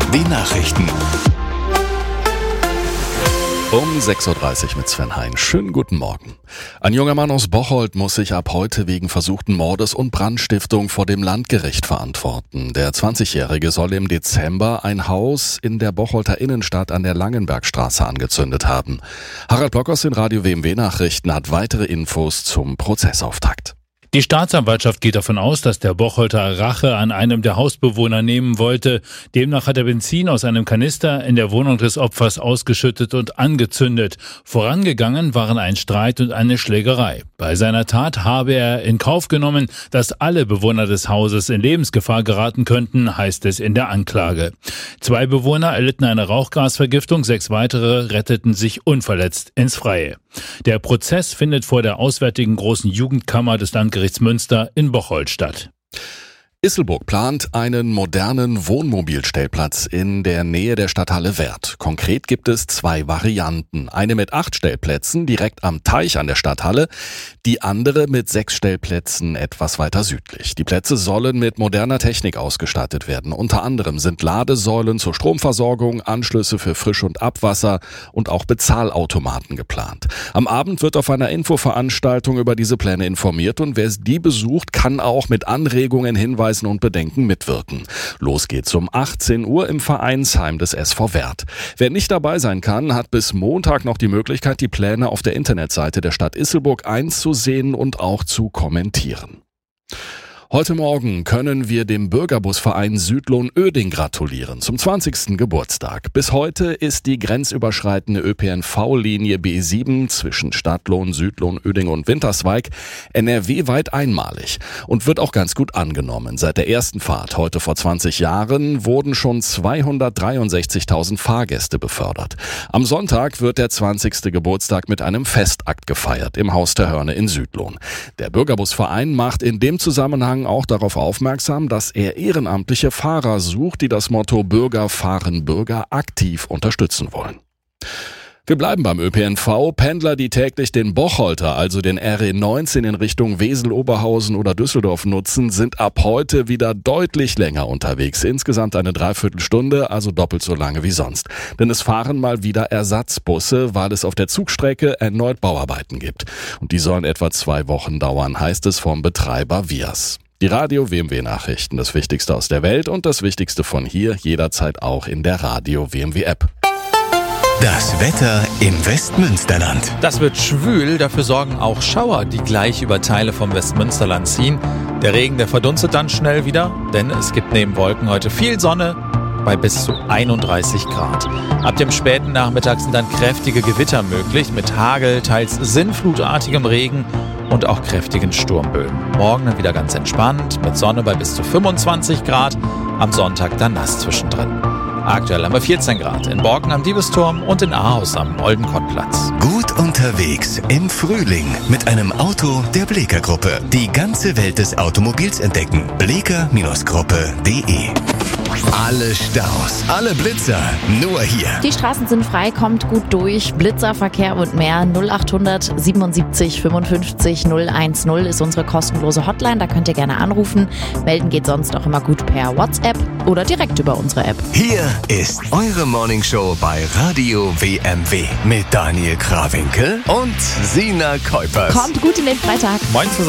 BMW Nachrichten. Um 6.30 Uhr mit Sven Hein. Schönen guten Morgen. Ein junger Mann aus Bocholt muss sich ab heute wegen versuchten Mordes und Brandstiftung vor dem Landgericht verantworten. Der 20-Jährige soll im Dezember ein Haus in der Bocholter Innenstadt an der Langenbergstraße angezündet haben. Harald Block aus den Radio BMW Nachrichten hat weitere Infos zum Prozessauftakt. Die Staatsanwaltschaft geht davon aus, dass der Bocholter Rache an einem der Hausbewohner nehmen wollte. Demnach hat er Benzin aus einem Kanister in der Wohnung des Opfers ausgeschüttet und angezündet. Vorangegangen waren ein Streit und eine Schlägerei. Bei seiner Tat habe er in Kauf genommen, dass alle Bewohner des Hauses in Lebensgefahr geraten könnten, heißt es in der Anklage. 2 Bewohner erlitten eine Rauchgasvergiftung, 6 weitere retteten sich unverletzt ins Freie. Der Prozess findet vor der Auswärtigen Großen Jugendkammer des Landgerichts Münster in Bocholt statt. Isselburg plant einen modernen Wohnmobilstellplatz in der Nähe der Stadthalle Werth. Konkret gibt es 2 Varianten. Eine mit 8 Stellplätzen direkt am Teich an der Stadthalle, die andere mit 6 Stellplätzen etwas weiter südlich. Die Plätze sollen mit moderner Technik ausgestattet werden. Unter anderem sind Ladesäulen zur Stromversorgung, Anschlüsse für Frisch- und Abwasser und auch Bezahlautomaten geplant. Am Abend wird auf einer Infoveranstaltung über diese Pläne informiert und wer die besucht, kann auch mit Anregungen, Hinweisen und Bedenken mitwirken. Los geht's um 18 Uhr im Vereinsheim des SV Werth. Wer nicht dabei sein kann, hat bis Montag noch die Möglichkeit, die Pläne auf der Internetseite der Stadt Isselburg einzusehen und auch zu kommentieren. Heute Morgen können wir dem Bürgerbusverein Südlohn-Oeding gratulieren zum 20. Geburtstag. Bis heute ist die grenzüberschreitende ÖPNV-Linie B7 zwischen Stadtlohn, Südlohn-Oeding und Winterswijk NRW-weit einmalig und wird auch ganz gut angenommen. Seit der ersten Fahrt heute vor 20 Jahren wurden schon 263.000 Fahrgäste befördert. Am Sonntag wird der 20. Geburtstag mit einem Festakt gefeiert im Haus der Hörne in Südlohn. Der Bürgerbusverein macht in dem Zusammenhang auch darauf aufmerksam, dass er ehrenamtliche Fahrer sucht, die das Motto Bürger fahren Bürger aktiv unterstützen wollen. Wir bleiben beim ÖPNV. Pendler, die täglich den Bocholter, also den RE19 in Richtung Wesel, Oberhausen oder Düsseldorf nutzen, sind ab heute wieder deutlich länger unterwegs. Insgesamt eine Dreiviertelstunde, also doppelt so lange wie sonst. Denn es fahren mal wieder Ersatzbusse, weil es auf der Zugstrecke erneut Bauarbeiten gibt. Und die sollen etwa 2 Wochen dauern, heißt es vom Betreiber Vias. Die Radio BMW Nachrichten, das Wichtigste aus der Welt und das Wichtigste von hier, jederzeit auch in der Radio BMW App. Das Wetter im Westmünsterland. Das wird schwül, dafür sorgen auch Schauer, die gleich über Teile vom Westmünsterland ziehen. Der Regen, der verdunstet dann schnell wieder, denn es gibt neben Wolken heute viel Sonne bei bis zu 31 Grad. Ab dem späten Nachmittag sind dann kräftige Gewitter möglich mit Hagel, teils sinnflutartigem Regen und auch kräftigen Sturmböen. Morgen dann wieder ganz entspannt mit Sonne bei bis zu 25 Grad, am Sonntag dann nass zwischendrin. Aktuell haben wir 14 Grad in Borken am Diebesturm und in Ahaus am Oldenkottplatz. Gut unterwegs im Frühling mit einem Auto der Bleeker Gruppe. Die ganze Welt des Automobils entdecken. bleeker-gruppe.de. Alle Staus, alle Blitzer, nur hier. Die Straßen sind frei, kommt gut durch. Blitzerverkehr und mehr. 0800 77 55 010 ist unsere kostenlose Hotline. Da könnt ihr gerne anrufen. Melden geht sonst auch immer gut per WhatsApp oder direkt über unsere App. Hier ist eure Morningshow bei Radio WMW mit Daniel Krawinkel und Sina Kuipers. Kommt gut in den Freitag. Moin zusammen.